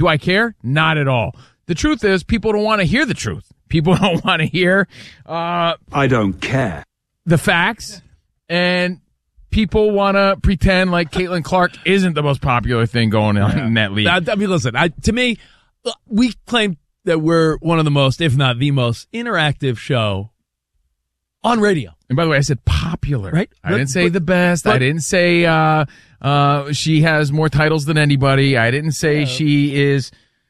Do I care? Not at all. The truth is, people don't want to hear the truth. People don't want to hear I don't care. the facts, and people want to pretend like Caitlin Clark isn't the most popular thing going on in that league. I mean, listen, to me, we claim that we're one of the most, if not the most, interactive show on radio. And by the way, I said popular. Right. I didn't say the best. I didn't say she has more titles than anybody. I didn't say she is,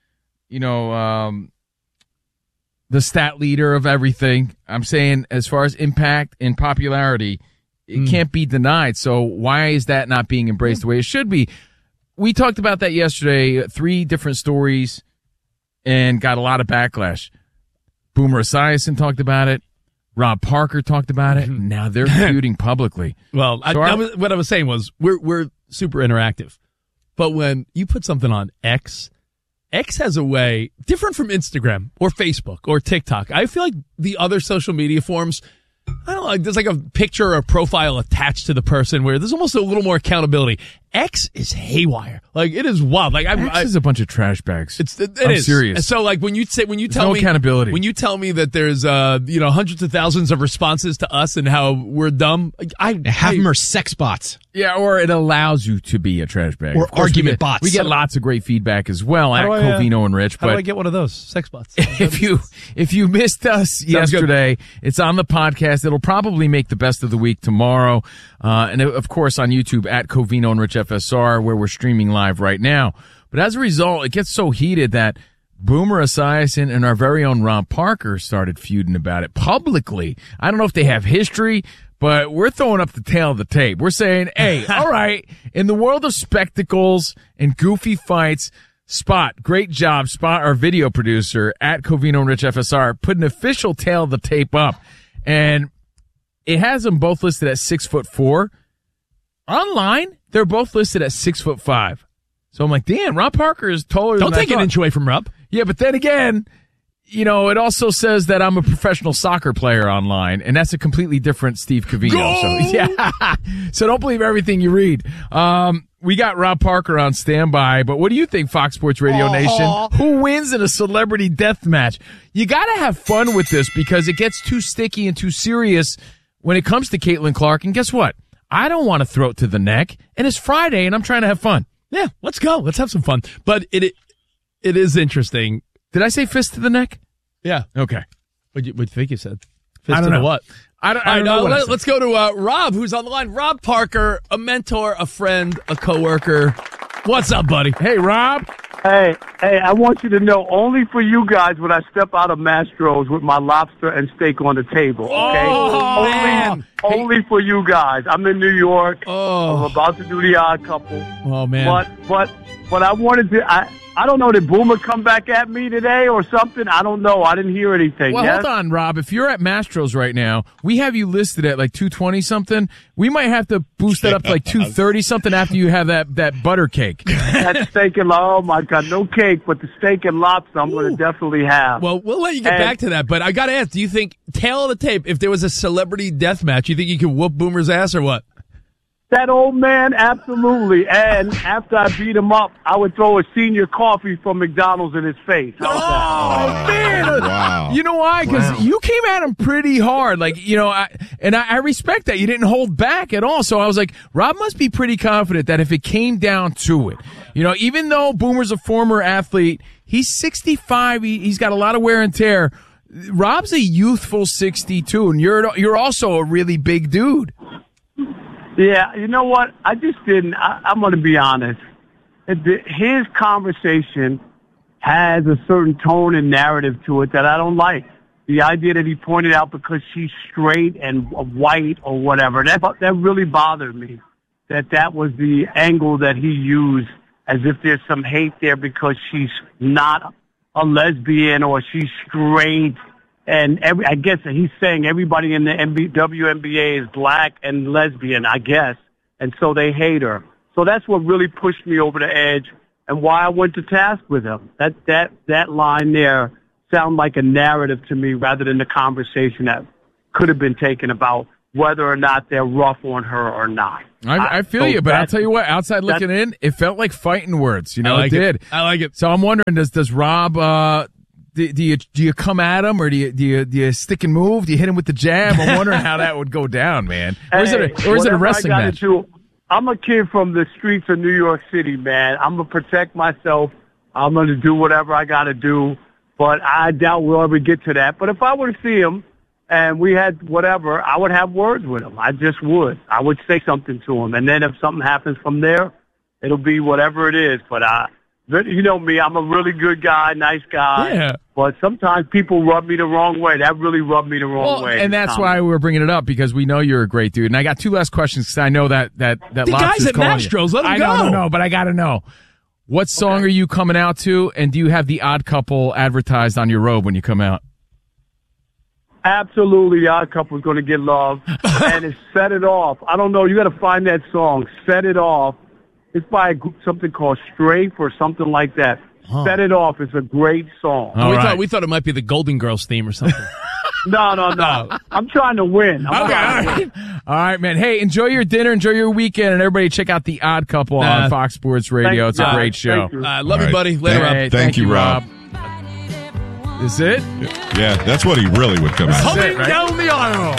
the stat leader of everything. I'm saying as far as impact and popularity, it can't be denied. So why is that not being embraced the way it should be? We talked about that yesterday, 3 different stories, and got a lot of backlash. Boomer Esiason talked about it. Rob Parker talked about it. Now they're feuding publicly. Well, So what I was saying was we're super interactive. But when you put something on X has a way different from Instagram or Facebook or TikTok. I feel like the other social media forms, I don't know, there's like a picture or a profile attached to the person where there's almost a little more accountability. X is haywire. Like, it is wild. Like, X is a bunch of trash bags. It I'm is serious. And so, like, when you tell no me accountability. when you tell me that there's hundreds of thousands of responses to us and how we're dumb, Half of them are sex bots. Yeah, or it allows you to be a trash bag. Or Of course, argument we get, bots. We get lots of great feedback as well at Covino and Rich. How do But I get one of those sex bots? if you missed us yesterday, it's on the podcast. It'll probably make the best of the week tomorrow. And of course on YouTube at Covino and Rich FSR, where we're streaming live right now. But as a result, it gets so heated that Boomer Esiason and our very own Rob Parker started feuding about it publicly. I don't know if they have history, but we're throwing up the tail of the tape. We're saying, hey, all right, in the world of spectacles and goofy fights, Spot, great job, Spot, our video producer at Covino and Rich FSR, put an official tail of the tape up. And it has them both listed at 6'4". Online, they're both listed at 6'5". So I'm like, damn, Rob Parker is taller than I Don't take an thought. inch away from Rob. Yeah, but then again, it also says that I'm a professional soccer player online, and that's a completely different Steve Covino. So, yeah. So don't believe everything you read. We got Rob Parker on standby, but what do you think, Fox Sports Radio Nation? Who wins in a celebrity death match? You got to have fun with this because it gets too sticky and too serious when it comes to Caitlin Clark. And guess what? I don't want to throw it to the neck, and it's Friday, and I'm trying to have fun. Yeah, let's go. Let's have some fun. But it is interesting. Did I say fist to the neck? Yeah. Okay. What do you think you said? I don't to the know. what? I don't know. Let's go to Rob, who's on the line. Rob Parker, a mentor, a friend, a coworker. What's up, buddy? Hey, Rob. Hey, I want you to know, only for you guys would I step out of Mastro's with my lobster and steak on the table, okay? Oh, man. Only for you guys. I'm in New York. Oh. I'm about to do The Odd Couple. Oh, man. But I wanted to, I don't know, did Boomer come back at me today or something? I don't know. I didn't hear anything. Well, yes? hold on, Rob. If you're at Mastro's right now, we have you listed at like 220-something. We might have to boost that up to like 230-something after you have that butter cake. That steak and oh my God, no cake, but the steak and lobster I'm going to definitely have. Well, we'll let you get back to that, but I got to ask, do you think, tail of the tape, if there was a celebrity death match, you think you could whoop Boomer's ass or what? That old man, absolutely. And after I beat him up, I would throw a senior coffee from McDonald's in his face. Oh, man. Wow. You know why? Because you came at him pretty hard. Like, I respect that. You didn't hold back at all. So I was like, Rob must be pretty confident that if it came down to it, even though Boomer's a former athlete, he's 65. He's got a lot of wear and tear. Rob's a youthful 62, and you're also a really big dude. Yeah, you know what? I just didn't. I'm going to be honest. His conversation has a certain tone and narrative to it that I don't like. The idea that he pointed out because she's straight and white or whatever, that really bothered me. That was the angle that he used, as if there's some hate there because she's not a lesbian or she's straight. And I guess he's saying everybody in the WNBA is black and lesbian, I guess, and so they hate her. So that's what really pushed me over the edge and why I went to task with him. That line there sounded like a narrative to me rather than the conversation that could have been taken about whether or not they're rough on her or not. I feel you, but I'll tell you what, outside looking in, it felt like fighting words. You know, it did. I like it. So I'm wondering, does Rob, do you come at him, or do you stick and move? Do you hit him with the jab? I'm wondering how that would go down, man. Or is it a wrestling match? I'm a kid from the streets of New York City, man. I'm going to protect myself. I'm going to do whatever I got to do, but I doubt we'll ever get to that. But if I were to see him and we had whatever, I would have words with him. I just would. I would say something to him. And then if something happens from there, it'll be whatever it is. But you know me, I'm a really good guy, nice guy. Yeah. But sometimes people rub me the wrong way. That really rubbed me the wrong way. And that's why we were bringing it up, because we know you're a great dude. And I got two last questions, because I know that the Lobster's guys at calling Mastro's, you. let him go. I know, but I got to know. What song are you coming out to, and do you have the Odd Couple advertised on your robe when you come out? Absolutely, Odd Couple's going to get love. And it's Set It Off. I don't know. You got to find that song, Set It Off. It's by a group, something called Strafe or something like that. Huh. Set It Off is a great song. We thought it might be the Golden Girls theme or something. No. I'm trying to win. All right, man. Hey, enjoy your dinner, enjoy your weekend, and everybody check out The Odd Couple on Fox Sports Radio. It's a great show. Love you, buddy. Later, Rob. Thank you, Rob. Is it? Yeah, that's what he really would come out. Coming down the aisle.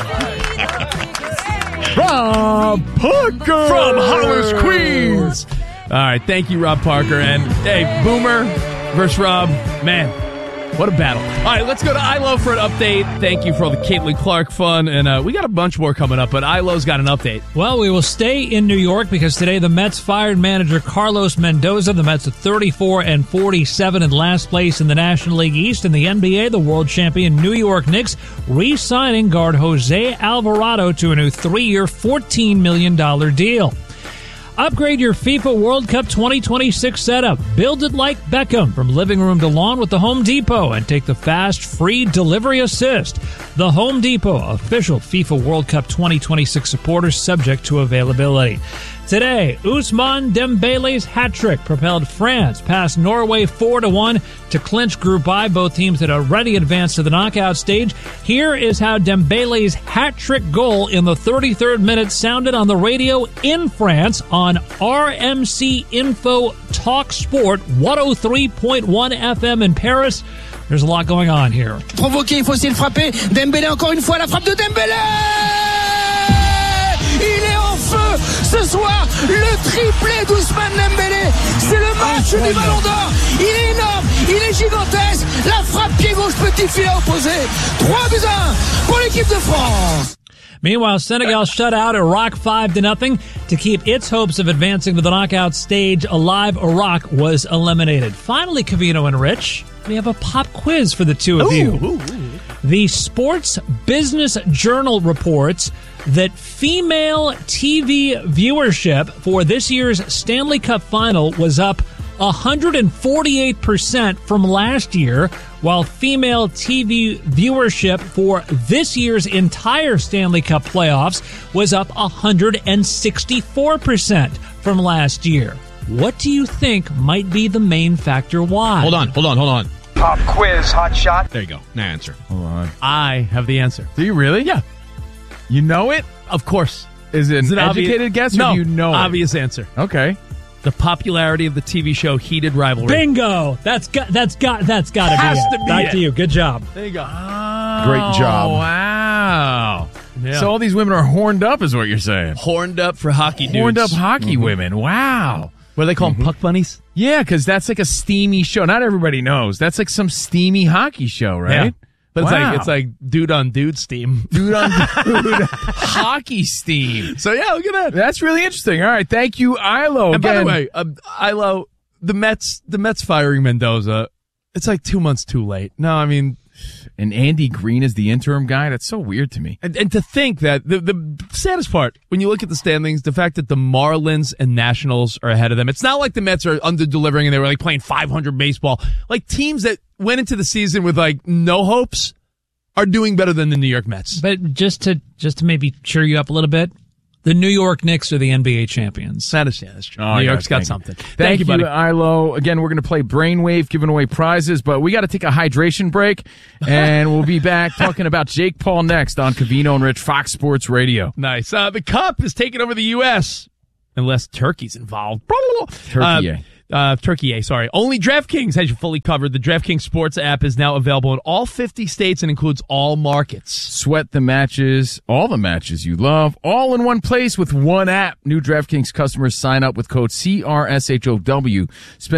Rob Parker from Hollis, Queens. All right, thank you, Rob Parker. And, hey, Boomer versus Rob. Man, what a battle. All right, let's go to ILO for an update. Thank you for all the Caitlin Clark fun. And we got a bunch more coming up, but ILO's got an update. Well, we will stay in New York because today the Mets fired manager Carlos Mendoza. The Mets are 34-47 in last place in the National League East. In the NBA, the world champion New York Knicks re-signing guard Jose Alvarado to a new 3-year, $14 million deal. Upgrade your FIFA World Cup 2026 setup. Build it like Beckham from living room to lawn with the Home Depot and take the fast, free delivery assist. The Home Depot, official FIFA World Cup 2026 supporter, subject to availability. Today, Ousmane Dembele's hat-trick propelled France past Norway 4-1 to clinch Group I. Both teams had already advanced to the knockout stage. Here is how Dembele's hat-trick goal in the 33rd minute sounded on the radio in France on RMC Info Talk Sport 103.1 FM in Paris. There's a lot going on here. Provoqué, il faut essayer de frapper. Dembélé encore une fois, la frappe de Dembélé! Il est en feu ce soir, le triplé d'Ousmane Dembélé. C'est le match du Ballon d'Or. Il est énorme, il est gigantesque. La frappe pied gauche, petit filet opposé. 3-1 pour l'équipe de France. Meanwhile, Senegal shut out Iraq 5-0 to keep its hopes of advancing to the knockout stage alive. Iraq was eliminated. Finally, Covino and Rich, we have a pop quiz for the two of you. The Sports Business Journal reports that female TV viewership for this year's Stanley Cup Final was up 148% from last year, while female TV viewership for this year's entire Stanley Cup playoffs was up 164% from last year. What do you think might be the main factor why? Hold on. Pop quiz, hot shot. There you go. Now answer. Hold on. I have the answer. Do you really? Yeah. You know it? Of course. Is it an educated guess, or no, do you know obvious answer. Okay. The popularity of the TV show Heated Rivalry. Bingo! That's got to be Has it. to be Back it. to you. Good job. There you go. Great job. Wow. Yeah. So all these women are horned up, is what you're saying. Horned up for hockey dudes. Horned up hockey women. Wow. What do they call them? Puck bunnies? Yeah, because that's like a steamy show. Not everybody knows. That's like some steamy hockey show, right? Yeah. But Wow. it's like dude on dude steam. Dude on dude hockey steam. So yeah, look at that. That's really interesting. All right, thank you, Ilo. And by the Again, way, Ilo, the Mets firing Mendoza, it's like 2 months too late. No, I mean, and Andy Green is the interim guy. That's so weird to me. and to think that the saddest part, when you look at the standings, the fact that the Marlins and Nationals are ahead of them. It's not like the Mets are under delivering and they were like playing 500 baseball. Like teams that went into the season with like no hopes are doing better than the New York Mets. But just to maybe cheer you up a little bit, the New York Knicks are the NBA champions. That's true. Oh, New yeah, York's got thank you. something. Thank you, buddy. Ilo. Again, we're going to play Brainwave, giving away prizes, but we got to take a hydration break, and we'll be back talking about Jake Paul next on Covino and Rich, Fox Sports Radio. Nice. The Cup is taking over the U.S. unless Turkey's involved. Turkey. Turkey, sorry. Only DraftKings has you fully covered. The DraftKings Sports app is now available in all 50 states and includes all markets. Sweat the matches, all the matches you love, all in one place with one app. New DraftKings customers sign up with code CRSHOW. Spend